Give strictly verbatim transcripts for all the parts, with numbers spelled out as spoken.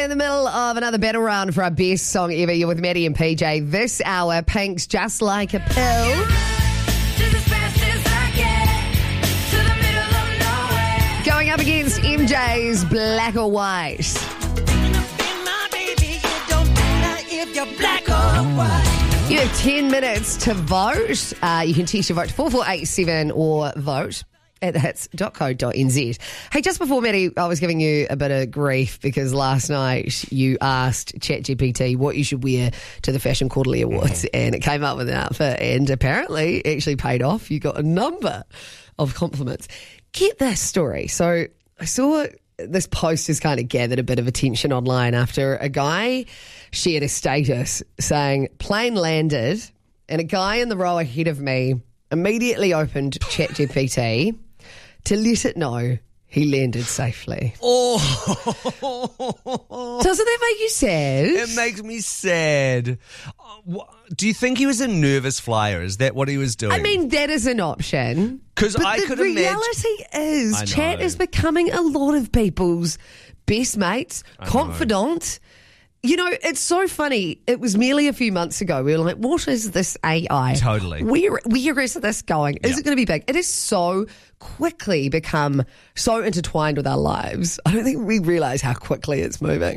in the middle of another battle round for our best song ever. You're with Maddie and P J. This hour, Pink's Just Like a Pill. Going up against M J's Black or White. You have ten minutes to vote. Uh, you can text your vote to four four eight seven or vote at the hits dot co dot n z. Hey, just before, Maddie, I was giving you a bit of grief because last night you asked ChatGPT what you should wear to the Fashion Quarterly Awards, and it came up with an outfit, and apparently it actually paid off. You got a number of compliments. Get this story. So I saw this post has kind of gathered a bit of attention online after a guy shared a status saying, plane landed, and a guy in the row ahead of me immediately opened ChatGPT to let it know he landed safely. Oh. Doesn't that make you sad? It makes me sad. Do you think he was a nervous flyer? Is that what he was doing? I mean, that is an option. Because I the could imagine. The reality is, I chat know. is becoming a lot of people's best mates, I confidant. You know, it's so funny. It was merely a few months ago. We were like, what is this A I? Totally. Where, where is this going? Is Yeah. it going to be big? It has so quickly become so intertwined with our lives. I don't think we realise how quickly it's moving.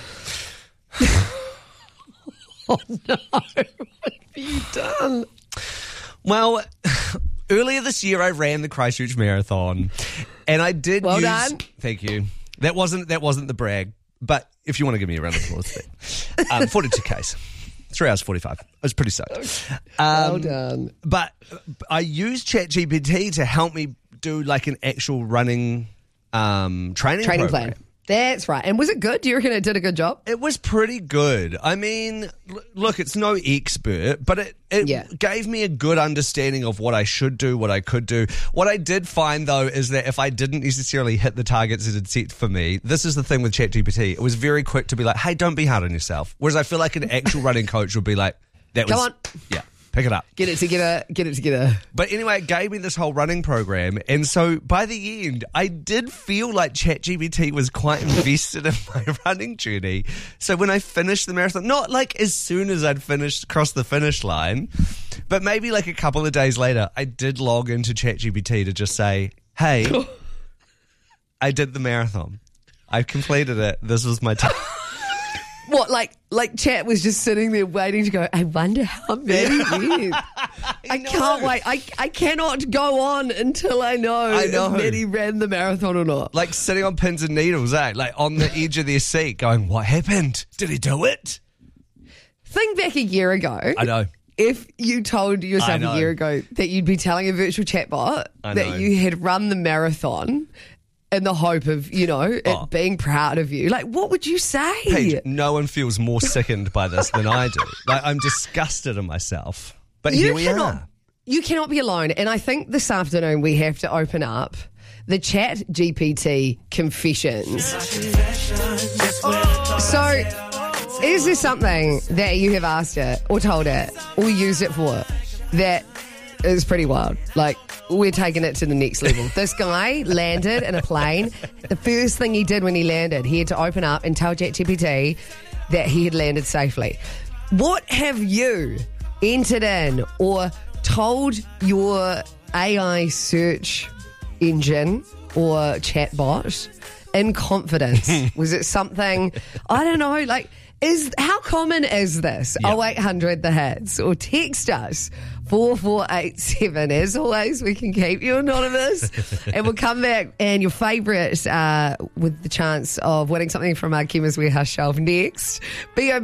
Oh, no. What have you done? Well, earlier this year I ran the Christchurch Marathon, and I did Well use... done. Thank you. That wasn't that wasn't the brag, but if you want to give me a round of applause there. Um, forty-two Ks. three hours forty-five. I was pretty stoked. Um, Well done. But I used ChatGPT to help me do like an actual running um, training Training program. plan. That's right. And was it good? Do you reckon it did a good job? It was pretty good. I mean, l- look, it's no expert, but it, it Yeah. gave me a good understanding of what I should do, what I could do. What I did find, though, is that if I didn't necessarily hit the targets it had set for me, this is the thing with ChatGPT, it was very quick to be like, hey, don't be hard on yourself. Whereas I feel like an actual running coach would be like, that Come was... on. Yeah, pick it up. Get it together. Get it together. But anyway, it gave me this whole running program. And so by the end, I did feel like ChatGPT was quite invested in my running journey. So when I finished the marathon, not like as soon as I'd finished, crossed the finish line, but maybe like a couple of days later, I did log into ChatGPT to just say, hey, I did the marathon. I completed it. This was my time. What, like like chat was just sitting there waiting to go, I wonder how many went. I know. can't wait. I, I cannot go on until I know, I know. if Maddie ran the marathon or not. Like sitting on pins and needles, eh? Like on the edge of their seat going, what happened? Did he do it? Think back a year ago. I know. If you told I yourself know. a year ago that you'd be telling a virtual chatbot I know. that you had run the marathon in the hope of, you know, it Oh. being proud of you, like, what would you say? Paige, no one feels more sickened by this than I do. Like, I'm disgusted in myself. But You here we cannot, are. You cannot be alone. And I think this afternoon we have to open up the Chat G P T confessions. So, is there something that you have asked it or told it or used it for that is pretty wild? Like, we're taking it to the next level. This guy landed in a plane. The first thing he did when he landed, he had to open up and tell ChatGPT that he had landed safely. What have you entered in or told your A I search engine or chatbot in confidence? Was it something, I don't know, like, is how common is this? Yeah. oh eight hundred the hits or text us four four eight seven. As always, we can keep you anonymous and we'll come back and your favourite uh, with the chance of winning something from our Chemist Warehouse shelf next. B O